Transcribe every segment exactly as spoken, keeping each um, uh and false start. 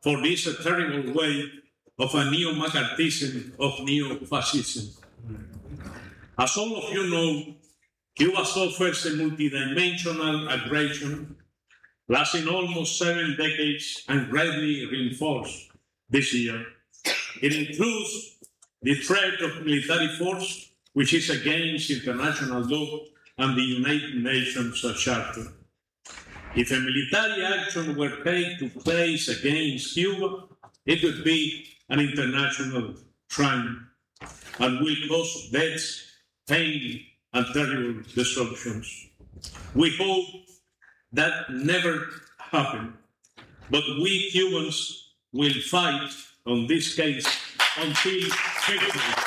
for this a terrible way of a neo-McCarthyism, of neo-fascism. As all of you know, Cuba suffers a multidimensional aggression lasting almost seven decades and greatly reinforced this year. It includes the threat of military force, which is against international law and the United Nations Charter. If a military action were taken to place against Cuba, it would be an international crime and will cause deaths, pain, and terrible destructions. We hope that never happen, but we Cubans will fight on this case until victory.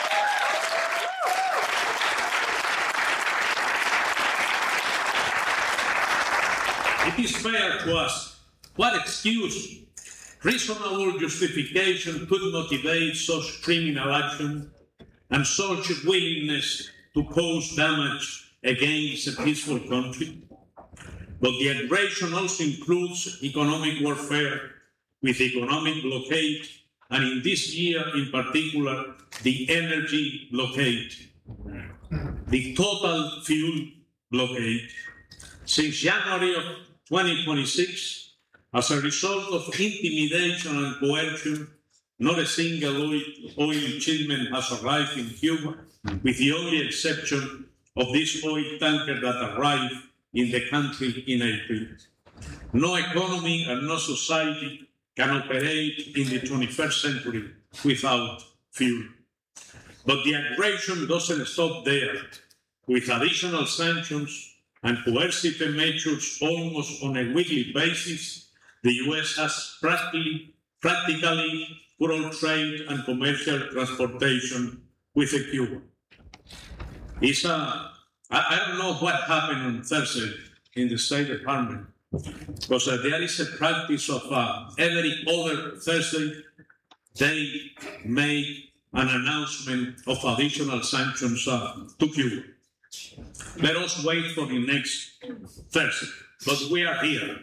It is fair to ask, what excuse, reasonable justification could motivate such criminal action and such willingness to cause damage against a peaceful country? But the aggression also includes economic warfare with economic blockade, and in this year in particular, the energy blockade, the total fuel blockade. Since January of twenty twenty-six, as a result of intimidation and coercion, not a single oil, oil shipment has arrived in Cuba, with the only exception of this oil tanker that arrived in the country in April. No economy and no society can operate in the twenty-first century without fuel. But the aggression doesn't stop there. With additional sanctions and coercive measures almost on a weekly basis, the U S has practically, practically put all trade and commercial transportation with Cuba. It's a, I, I don't know what happened on Thursday in the State Department, because uh, there is a practice of uh, every other Thursday they make an announcement of additional sanctions uh, to Cuba. Let us wait for the next Thursday, but we are here.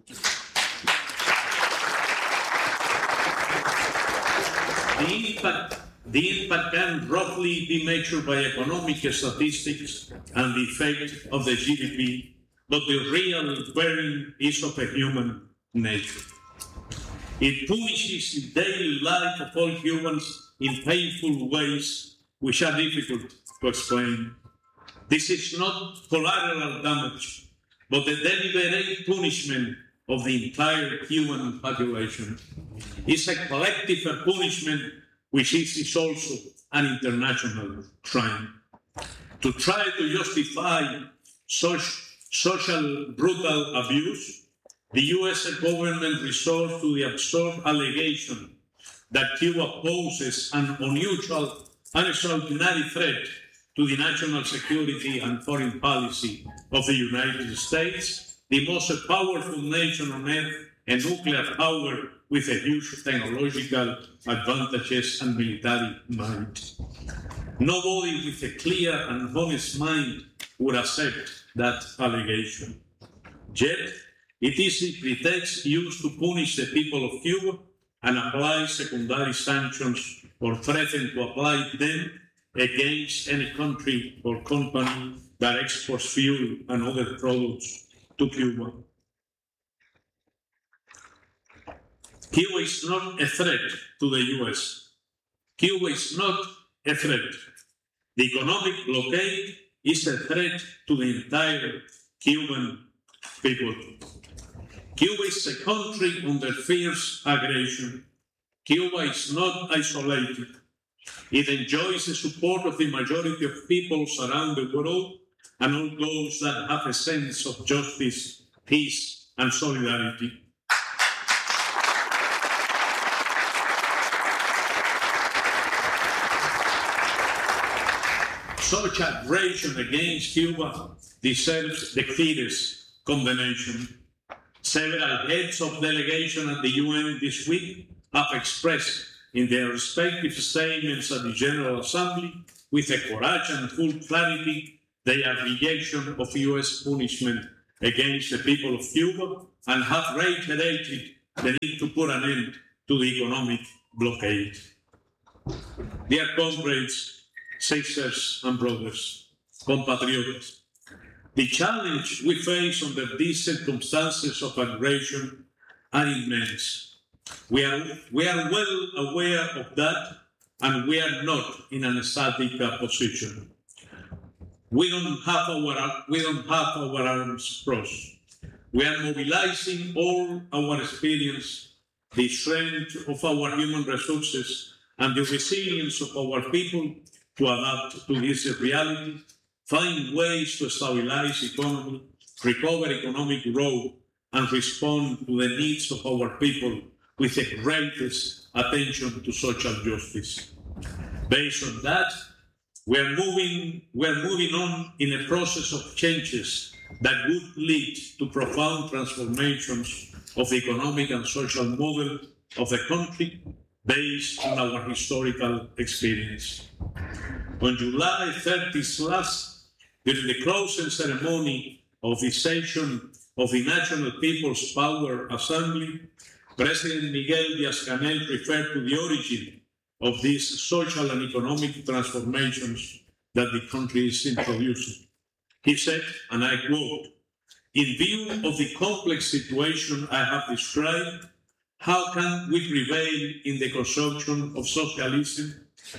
The impact, the impact can roughly be measured by economic statistics and the effect of the G D P, but the real bearing is of a human nature. It punishes the daily life of all humans in painful ways which are difficult to explain. This is not collateral damage, but the deliberate punishment of the entire human population. It's a collective punishment which is also an international crime. To try to justify such social brutal abuse, the U S government resorts to the absurd allegation that Cuba poses an unusual and extraordinary threat to the national security and foreign policy of the United States, the most powerful nation on earth, a nuclear power with a huge technological advantages and military might. Nobody with a clear and honest mind would accept that allegation. Yet, it is a pretext used to punish the people of Cuba and apply secondary sanctions or threaten to apply them against any country or company that exports fuel and other products to Cuba. Cuba is not a threat to the U S. Cuba is not a threat. The economic blockade is a threat to the entire Cuban people. Cuba is a country under fierce aggression. Cuba is not isolated. It enjoys the support of the majority of peoples around the world and all those that have a sense of justice, peace, and solidarity. Such aggression against Cuba deserves the clearest condemnation. Several heads of delegation at the U N this week have expressed in their respective statements at the General Assembly, with a courage and full clarity, their rejection of U S punishment against the people of Cuba, and have reiterated the need to put an end to the economic blockade. Dear comrades, sisters and brothers, compatriots, the challenge we face under these circumstances of aggression are immense. We are, we are well aware of that, and we are not in an static position. We don't have our, we don't have our arms crossed. We are mobilizing all our experience, the strength of our human resources, and the resilience of our people to adapt to this reality, find ways to stabilize economy, recover economic growth, and respond to the needs of our people with the greatest attention to social justice. Based on that, we are moving, we are moving on in a process of changes that would lead to profound transformations of the economic and social model of the country based on our historical experience. On July thirtieth last, during the closing ceremony of the session of the National People's Power Assembly, President Miguel Díaz-Canel referred to the origin of these social and economic transformations that the country is introducing. He said, and I quote, "In view of the complex situation I have described, how can we prevail in the construction of socialism?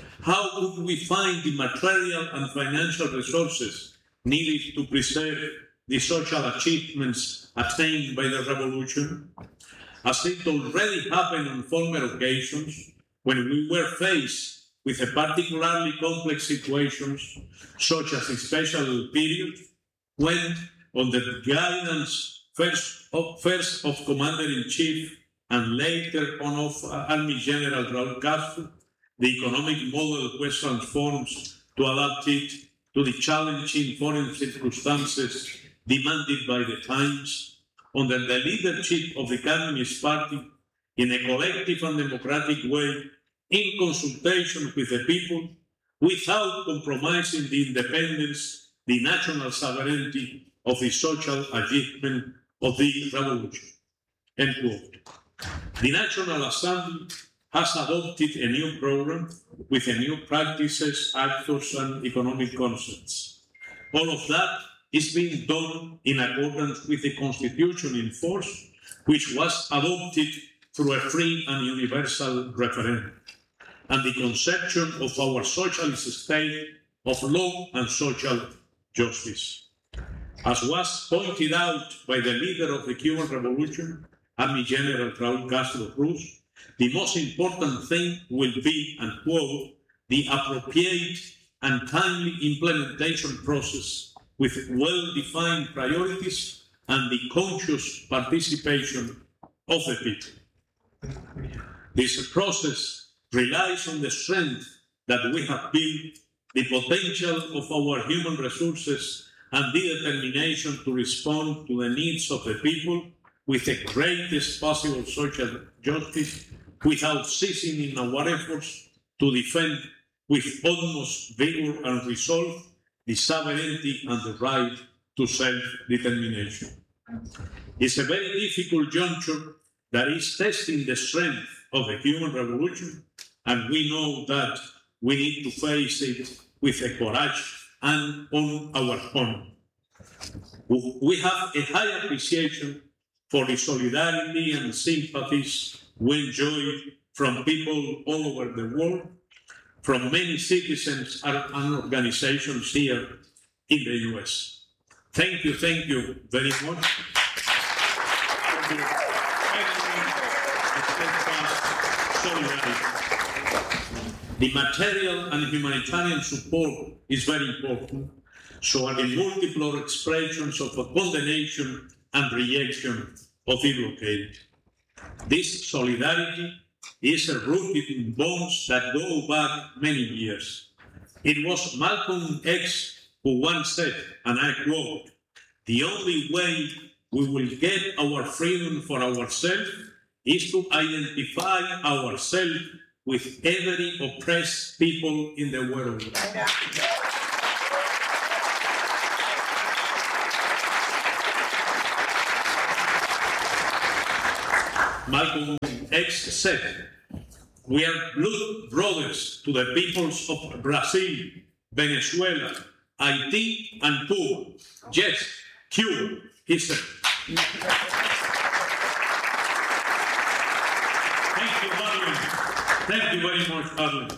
How would we find the material and financial resources needed to preserve the social achievements attained by the revolution? As it already happened on former occasions, when we were faced with a particularly complex situations, such as a special period, when, under the guidance first of, first of Commander-in-Chief and later on of Army General Raúl Castro, the economic model was transformed to adapt it to the challenging foreign circumstances demanded by the times, under the leadership of the Communist Party, in a collective and democratic way, in consultation with the people, without compromising the independence, the national sovereignty of the social achievement of the revolution." End quote. The National Assembly has adopted a new program with a new practices, actors, and economic concepts. All of that is being done in accordance with the Constitution in force, which was adopted through a free and universal referendum, and the conception of our socialist state of law and social justice. As was pointed out by the leader of the Cuban Revolution, Army General Raúl Castro Cruz, the most important thing will be, and quote, "the appropriate and timely implementation process with well-defined priorities and the conscious participation of the people." This process relies on the strength that we have built, the potential of our human resources, and the determination to respond to the needs of the people with the greatest possible social justice, without ceasing in our efforts to defend with utmost vigor and resolve the sovereignty and the right to self-determination. It's a very difficult juncture that is testing the strength of the human revolution, and we know that we need to face it with a courage and on our own. We have a high appreciation for the solidarity and sympathies we enjoy from people all over the world, from many citizens and organizations here in the U S. Thank you, thank you very much. The material and humanitarian support is very important, so are the multiple expressions of condemnation and rejection of the blockade. This solidarity is rooted in bonds that go back many years. It was Malcolm X who once said, and I quote, "The only way we will get our freedom for ourselves is to identify ourselves with every oppressed people in the world." Malcolm X said, "We are blood brothers to the peoples of Brazil, Venezuela, Haiti, and Cuba. Yes, Cuba," he said. Thank you, Harlan. Thank you very much, Harlan.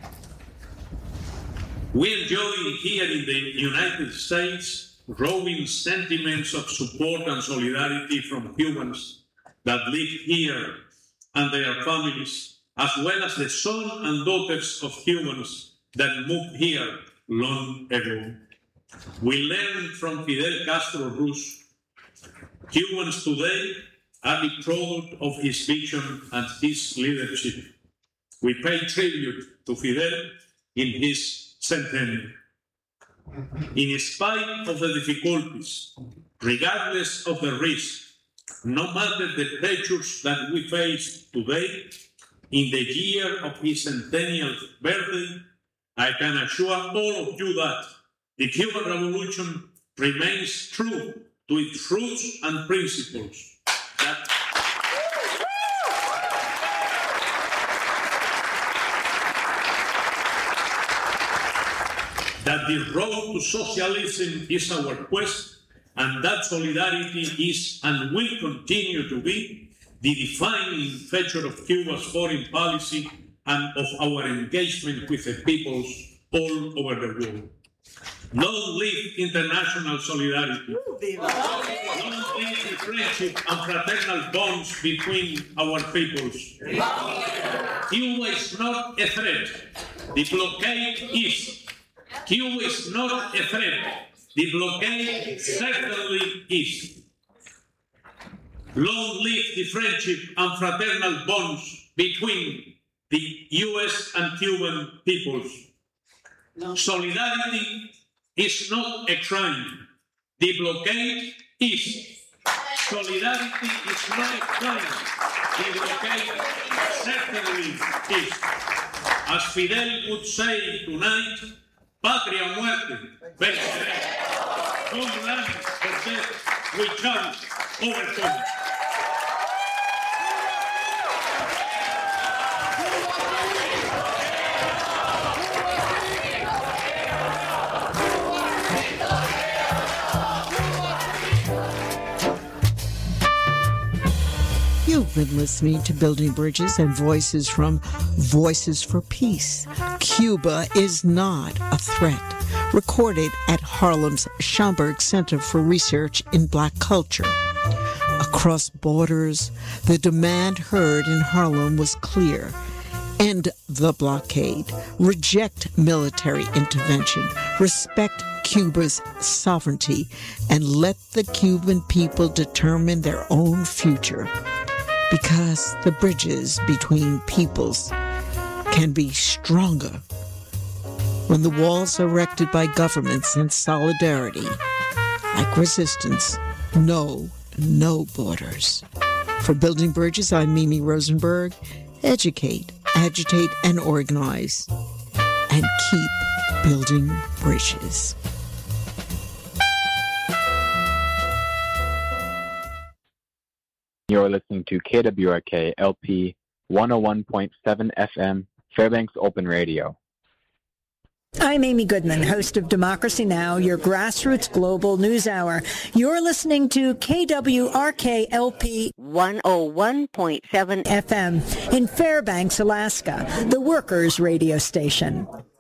We enjoy here in the United States growing sentiments of support and solidarity from Cubans that live here and their families, as well as the sons and daughters of Cubans that moved here long ago. We learn from Fidel Castro Ruz. Cubans today are the product of his vision and his leadership. We pay tribute to Fidel in his centennial. In spite of the difficulties, regardless of the risk, no matter the pressures that we face today, in the year of his centennial birthday, I can assure all of you that the Cuban Revolution remains true to its roots and principles. That that the road to socialism is our quest, and that solidarity is and will continue to be the defining feature of Cuba's foreign policy and of our engagement with the peoples all over the world. Long live international solidarity. Long live the friendship and fraternal bonds between our peoples. Cuba is not a threat. The blockade is. Cuba is not a threat. The blockade certainly is. Long live the friendship and fraternal bonds between the U S and Cuban peoples. Solidarity is not a crime. The blockade is. Solidarity is not a crime. The blockade certainly is. As Fidel would say tonight, patria o muerte, venceré. Homeland or death, we shall overcome. You've been listening to Building Bridges and Voices from Voices for Peace. Cuba is not a threat. Recorded at Harlem's Schomburg Center for Research in Black Culture. Across borders, the demand heard in Harlem was clear. End the blockade. Reject military intervention. Respect Cuba's sovereignty. And let the Cuban people determine their own future. Because the bridges between peoples can be stronger when the walls erected by governments in solidarity, like resistance, know no borders. For Building Bridges, I'm Mimi Rosenberg. Educate, agitate, and organize. And keep building bridges. You're listening to K W R K L P one oh one point seven F M, Fairbanks Open Radio. I'm Amy Goodman, host of Democracy Now!, your grassroots global news hour. You're listening to K W R K L P one oh one point seven F M in Fairbanks, Alaska, the workers' radio station.